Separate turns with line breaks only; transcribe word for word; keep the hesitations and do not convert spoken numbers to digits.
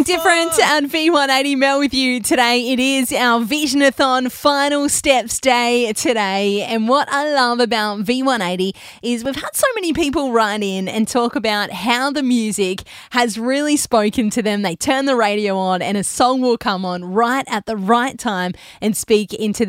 Different and V one eighty Mel with you today. It is our Visionathon Final Steps Day today. And what I love about V one eighty is we've had so many people write in and talk about how the music has really spoken to them. They turn the radio on and a song will come on right at the right time and speak into